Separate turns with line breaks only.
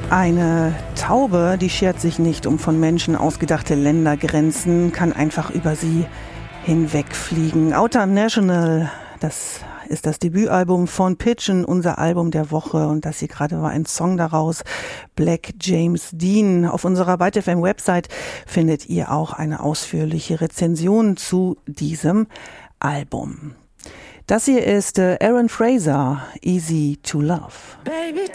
Eine Taube, die schert sich nicht um von Menschen ausgedachte Ländergrenzen, kann einfach über sie hinwegfliegen. Outer National, das ist das Debütalbum von Pigeon, unser Album der Woche. Und das hier gerade war ein Song daraus, Black James Dean. Auf unserer Byte FM Website findet ihr auch eine ausführliche Rezension zu diesem Album. Das hier ist Aaron Fraser, Easy to Love.
Baby,